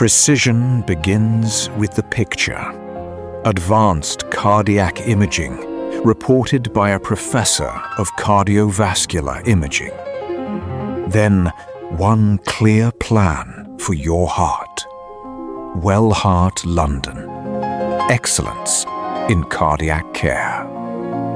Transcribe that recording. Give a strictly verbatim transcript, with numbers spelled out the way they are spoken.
Precision begins with the picture. Advanced cardiac imaging, reported by a professor of cardiovascular imaging. Then, one clear plan for your heart. Wellheart London. Excellence in cardiac care.